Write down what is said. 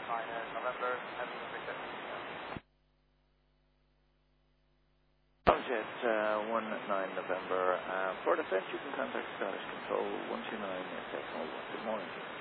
November, having a Victor. Jet 19 November. For defense, you can contact Scottish Control 129 SX01. Good morning.